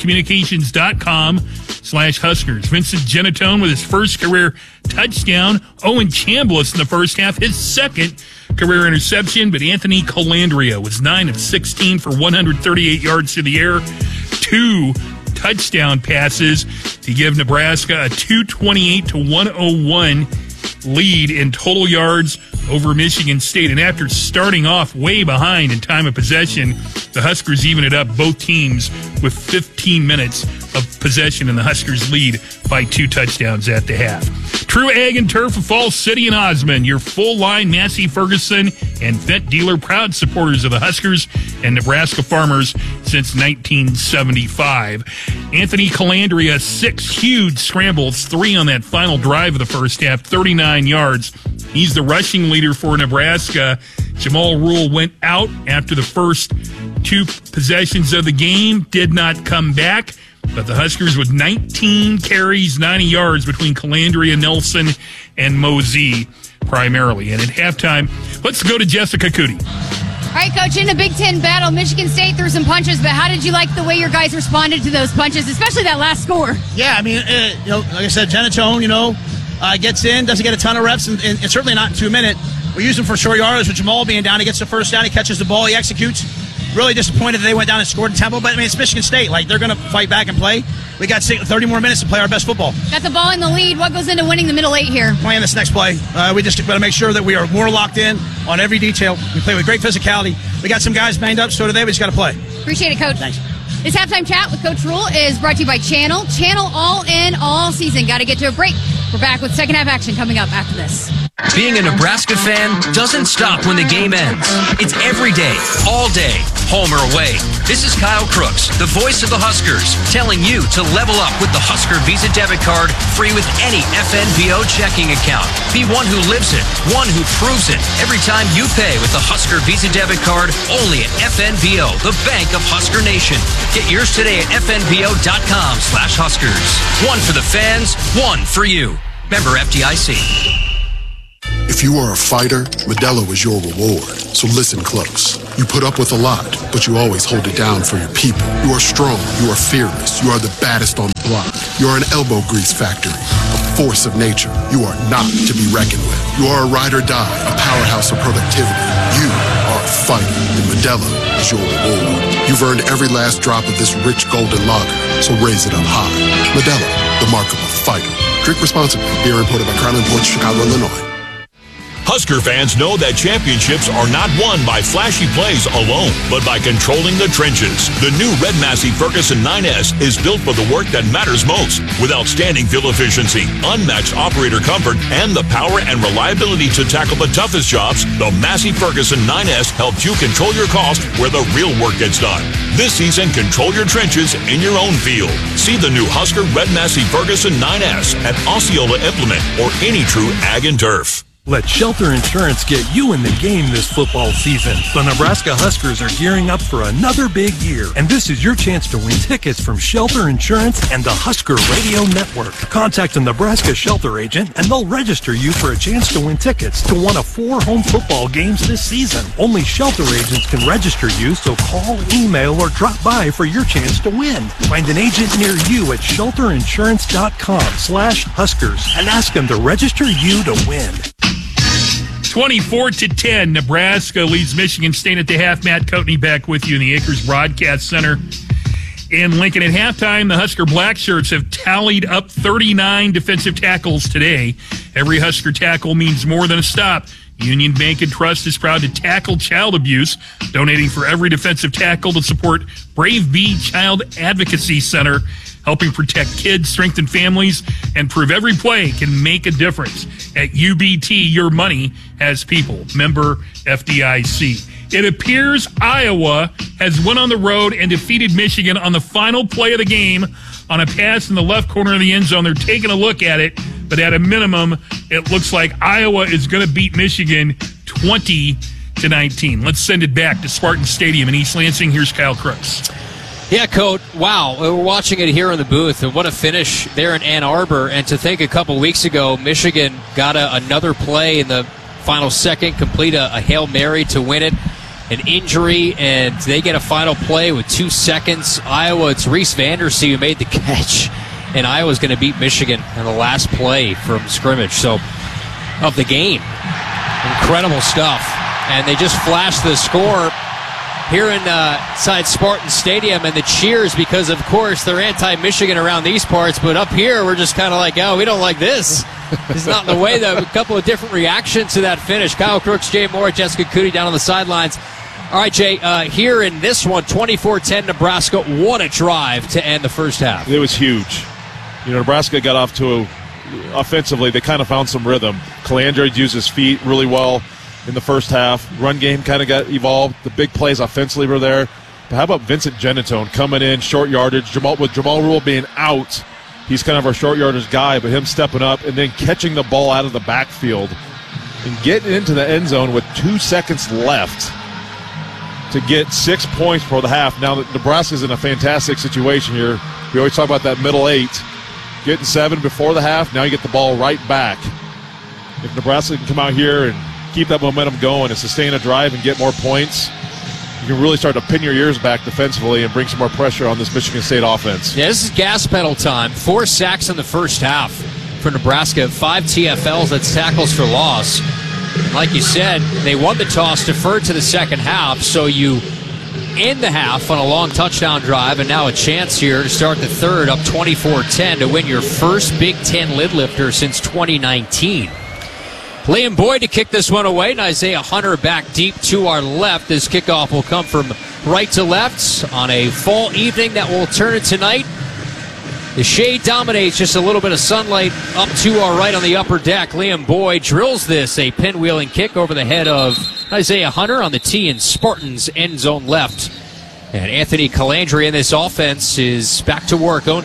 allocommunications.com/Huskers. Vincent Genatone with his first career touchdown. Owen Chambliss in the first half, his second career interception, but Anthony Calandria was 9 of 16 for 138 yards through the air, 2 touchdown passes to give Nebraska a 228-101 lead in total yards over Michigan State. And after starting off way behind in time of possession, the Huskers even it up, both teams with 15 minutes of possession, and the Huskers lead by 2 touchdowns at the half. True Ag and Turf of Falls City and Osmond, your full-line Massey Ferguson and Fendt dealer, proud supporters of the Huskers and Nebraska farmers since 1975. Anthony Calandria, 6 huge scrambles, 3 on that final drive of the first half, 39 yards. He's the rushing leader for Nebraska. Jamal Rule went out after the first 2 possessions of the game, did not come back. But the Huskers with 19 carries, 90 yards between Calandria, Nelson, and Mosey primarily. And at halftime, let's go to Jessica Cootie. All right, Coach, in the Big Ten battle, Michigan State threw some punches, but how did you like the way your guys responded to those punches, especially that last score? Yeah, I mean, like I said, Genatone, gets in, doesn't get a ton of reps, and certainly not in 2 minutes. We use him for short yardage with Jamal being down. He gets the first down, he catches the ball, he executes. Really disappointed that they went down and scored in Temple, but I mean, it's Michigan State. Like, they're going to fight back and play. We got 30 more minutes to play our best football. Got the ball in the lead. What goes into winning the middle 8 here? Playing this next play. We just got to make sure that we are more locked in on every detail. We play with great physicality. We got some guys banged up, so do they. We just got to play. Appreciate it, Coach. Thanks. This halftime chat with Coach Rule is brought to you by Channel. Channel all in all season. Got to get to a break. We're back with second half action coming up after this. Being a Nebraska fan doesn't stop when the game ends. It's every day, all day, home or away. This is Kyle Crooks, the voice of the Huskers, telling you to level up with the Husker Visa debit card, free with any FNVO checking account. Be one who lives it, one who proves it. Every time you pay with the Husker Visa debit card, only at FNVO, the bank of Husker Nation. Get yours today at fnvo.com/Huskers. One for the fans, one for you. Member FDIC. If you are a fighter, Modelo is your reward. So listen close. You put up with a lot, but you always hold it down for your people. You are strong. You are fearless. You are the baddest on the block. You are an elbow grease factory, a force of nature. You are not to be reckoned with. You are a ride or die, a powerhouse of productivity. You are a fighter, and Modelo is your reward. You've earned every last drop of this rich golden lager, so raise it up high. Modelo, the mark of a fighter. Drink responsibly. Beer imported by Crown Imports, Chicago, Illinois. Husker fans know that championships are not won by flashy plays alone, but by controlling the trenches. The new Red Massey Ferguson 9S is built for the work that matters most, with outstanding fuel efficiency, unmatched operator comfort, and the power and reliability to tackle the toughest jobs. The Massey Ferguson 9S helps you control your cost where the real work gets done. This season, control your trenches in your own field. See the new Husker Red Massey Ferguson 9S at Osceola Implement or any true Ag and Turf. Let Shelter Insurance get you in the game this football season. The Nebraska Huskers are gearing up for another big year, and this is your chance to win tickets from Shelter Insurance and the Husker Radio Network. Contact a Nebraska Shelter agent, and they'll register you for a chance to win tickets to one of 4 home football games this season. Only Shelter agents can register you, so call, email, or drop by for your chance to win. Find an agent near you at shelterinsurance.com/Huskers and ask them to register you to win. 24-10, Nebraska leads Michigan State at the half. Matt Coatney back with you in the Acres Broadcast Center in Lincoln. At halftime, the Husker Blackshirts have tallied up 39 defensive tackles today. Every Husker tackle means more than a stop. Union Bank and Trust is proud to tackle child abuse, donating for every defensive tackle to support Brave Bee Child Advocacy Center, helping protect kids, strengthen families, and prove every play can make a difference. At UBT, your money has people. Member FDIC. It appears Iowa has went on the road and defeated Michigan on the final play of the game on a pass in the left corner of the end zone. They're taking a look at it, but at a minimum, it looks like Iowa is going to beat Michigan 20-19. Let's send it back to Spartan Stadium in East Lansing. Here's Kyle Crooks. Yeah, Coach, wow. We're watching it here in the booth, and what a finish there in Ann Arbor. And to think a couple weeks ago, Michigan got another play in the final second, complete a Hail Mary to win it. An injury, and they get a final play with 2 seconds. Iowa, it's Reese Vandersee who made the catch, and Iowa's going to beat Michigan in the last play from scrimmage of the game. Incredible stuff. And they just flashed the score here inside Spartan Stadium, and the cheers, because of course they're anti-Michigan around these parts, but up here we're just kind of like, oh, we don't like this. It's not the way. A couple of different reactions to that finish. Kyle Crooks, Jay Moore, Jessica Cootie down on the sidelines. All right, Jay, here in this one, 24-10, Nebraska won a drive to end the first half. It was huge. Nebraska got off to offensively, they kind of found some rhythm. Calandre used his feet really well in the first half. Run game kind of got evolved. The big plays offensively were there. But how about Vincent Genatone coming in, short yardage, with Jamal Rule being out. He's kind of our short yardage guy, but him stepping up and then catching the ball out of the backfield and getting into the end zone with 2 seconds left to get 6 points for the half. Now that Nebraska's in a fantastic situation here. We always talk about that middle 8. Getting 7 before the half, now you get the ball right back. If Nebraska can come out here and keep that momentum going and sustain a drive and get more points, you can really start to pin your ears back defensively and bring some more pressure on this Michigan State offense. Yeah, this is gas pedal time. 4 sacks in the first half for Nebraska. 5 TFLs, that's tackles for loss. Like you said, they won the toss, deferred to the second half, so you end the half on a long touchdown drive, and now a chance here to start the third up 24-10 to win your first Big Ten lid lifter since 2019. Liam Boyd to kick this one away, and Isaiah Hunter back deep to our left. This kickoff will come from right to left on a fall evening that will turn it tonight. The shade dominates, just a little bit of sunlight up to our right on the upper deck. Liam Boyd drills this, a pinwheeling kick over the head of Isaiah Hunter on the tee in Spartans end zone left. And Anthony Calandria in this offense is back to work, own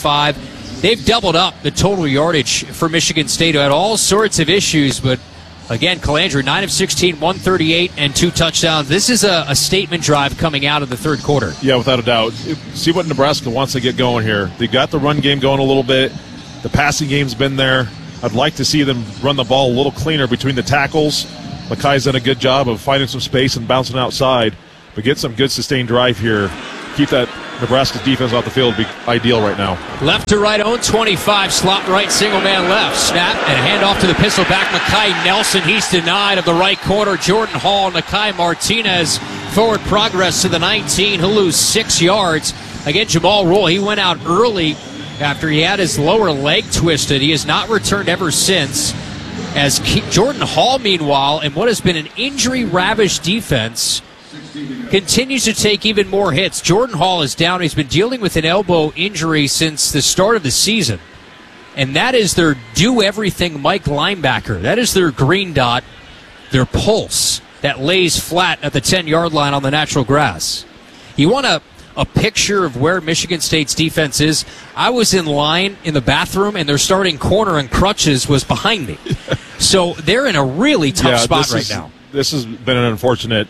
25. They've doubled up the total yardage for Michigan State, who had all sorts of issues, but again, Calandria, 9 of 16, 138, and 2 touchdowns. This is a statement drive coming out of the third quarter. Yeah, without a doubt. See what Nebraska wants to get going here. They've got the run game going a little bit. The passing game's been there. I'd like to see them run the ball a little cleaner between the tackles. Makai's done a good job of finding some space and bouncing outside. But get some good sustained drive here. Keep that Nebraska defense off the field would be ideal right now. Left to right, own 25, slot right, single man left. Snap and hand off to the pistol back. Makai Nelson, he's denied of the right corner. Jordan Hall, Nakai Martinez, forward progress to the 19. He'll lose 6 yards. Again, Jamal Rule, he went out early after he had his lower leg twisted. He has not returned ever since. As Jordan Hall, meanwhile, in what has been an injury-ravaged defense, continues to take even more hits. Jordan Hall is down. He's been dealing with an elbow injury since the start of the season. And that is their do-everything Mike linebacker. That is their green dot, their pulse that lays flat at the 10-yard line on the natural grass. You want a picture of where Michigan State's defense is? I was in line in the bathroom, and their starting corner and crutches was behind me. So they're in a really tough spot right now. This has been an unfortunate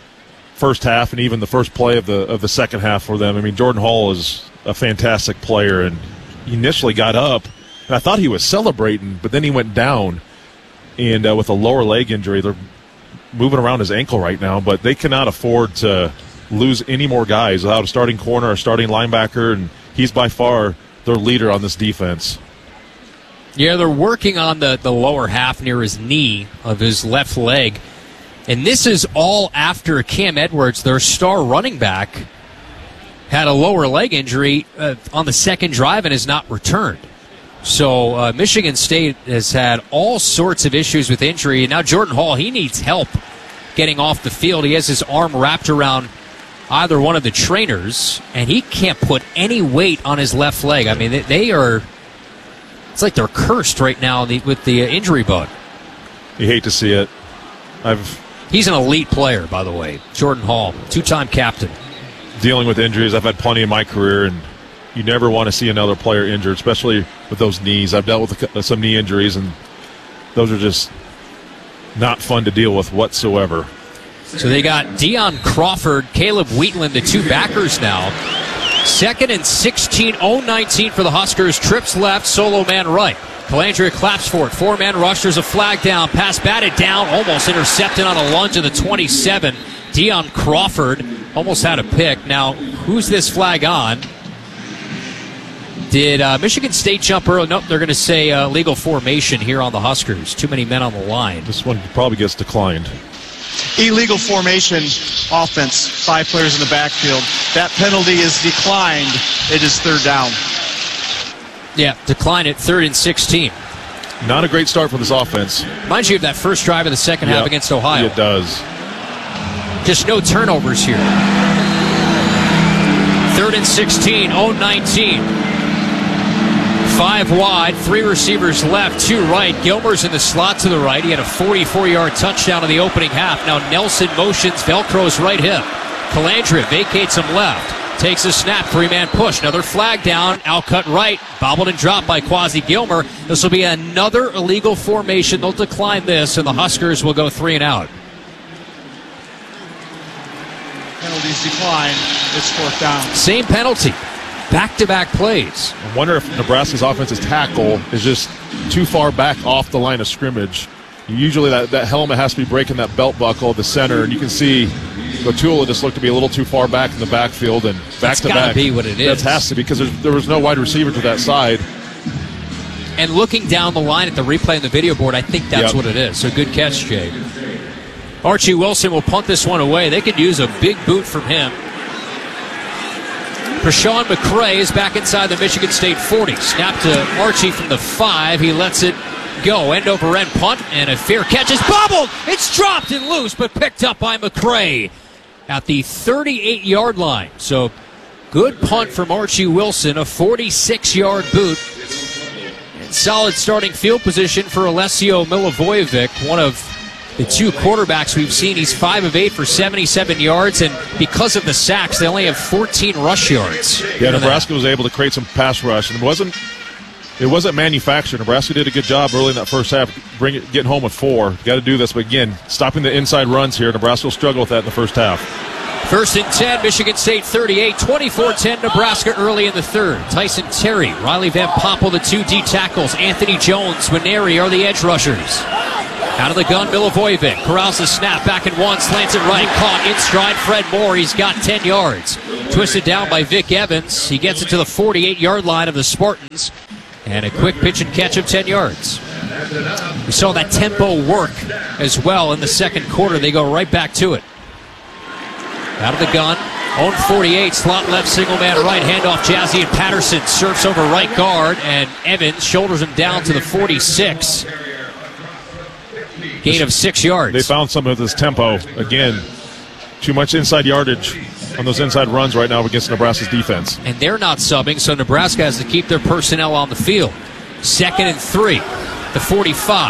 first half and even the first play of the second half for them. I mean, Jordan Hall is a fantastic player, and he initially got up, and I thought he was celebrating, but then he went down, and with a lower leg injury, they're moving around his ankle right now, but they cannot afford to lose any more guys without a starting corner or a starting linebacker, and he's by far their leader on this defense. Yeah, they're working on the lower half near his knee of his left leg. And this is all after Cam Edwards, their star running back, had a lower leg injury on the second drive and has not returned. So Michigan State has had all sorts of issues with injury. And now Jordan Hall, he needs help getting off the field. He has his arm wrapped around either one of the trainers, and he can't put any weight on his left leg. I mean, they are, it's like they're cursed right now with the injury bug. You hate to see it. He's an elite player, by the way. Jordan Hall, 2-time captain. Dealing with injuries, I've had plenty in my career, and you never want to see another player injured, especially with those knees. I've dealt with some knee injuries, and those are just not fun to deal with whatsoever. So they got Deion Crawford, Caleb Wheatland, the two backers now. 2nd and 16, 0-19 for the Huskers. Trips left, solo man right. Calandria claps for it. 4-man rush. There's a flag down. Pass batted down. Almost intercepted on a lunge of the 27. Deion Crawford almost had a pick. Now, who's this flag on? Did Michigan State jump early? Nope, they're going to say legal formation here on the Huskers. Too many men on the line. This one probably gets declined. Illegal formation offense. 5 players in the backfield. That penalty is declined. It is 3rd down. Yeah, decline at 3rd and 16. Not a great start for this offense. Reminds you of that first drive of the second half against Ohio. It does. Just no turnovers here. 3rd and 16, 0-19. 5 wide, 3 receivers left, 2 right. Gilmer's in the slot to the right. He had a 44-yard touchdown in the opening half. Now Nelson motions, Velcro's right hip. Calandria vacates him left. Takes a snap, 3-man push. Another flag down, outcut right. Bobbled and dropped by Quasi Gilmer. This will be another illegal formation. They'll decline this, and the Huskers will go 3 and out. Penalties decline. It's 4th down. Same penalty. Back-to-back plays. I wonder if Nebraska's offensive tackle is just too far back off the line of scrimmage. Usually that helmet has to be breaking that belt buckle at the center, and you can see Gotula just looked to be a little too far back in the backfield and back-to-back. That's got to be what it is. That has to be, because there was no wide receiver to that side. And looking down the line at the replay on the video board, I think that's what it is. So good catch, Jay. Archie Wilson will punt this one away. They could use a big boot from him. Prashawn McCray is back inside the Michigan State 40. Snap to Archie from the 5. He lets it go. End over end punt, and a fair catch is bobbled. It's dropped and loose, but picked up by McCray at the 38-yard line. So Good punt from Archie Wilson, a 46-yard boot. And solid starting field position for Alessio Milivojevic, one of the two quarterbacks we've seen. He's 5 of 8 for 77 yards, and because of the sacks, they only have 14 rush yards. Yeah, Nebraska was able to create some pass rush, and it wasn't manufactured. Nebraska did a good job early in that first half, getting home with 4. Got to do this, but again, stopping the inside runs here. Nebraska will struggle with that in the first half. 1st and 10, Michigan State 38, 24-10 Nebraska early in the third. Tyson Terry, Riley Van Poppel, the 2 D tackles. Anthony Jones, Winery are the edge rushers. Out of the gun, Milivojevic corrals the snap, back and 1, slants it right, caught in stride. Fred Moore, he's got 10 yards. Twisted down by Vic Evans. He gets it to the 48-yard line of the Spartans. And a quick pitch and catch of 10 yards. We saw that tempo work as well in the second quarter. They go right back to it. Out of the gun, own 48, slot left, single man right, handoff Jazzy and Patterson, surfs over right guard, and Evans shoulders him down to the 46. Gain of 6 yards. They found some of this tempo. Again, too much inside yardage on those inside runs right now against Nebraska's defense. And they're not subbing, so Nebraska has to keep their personnel on the field. 2nd and 3, the 45.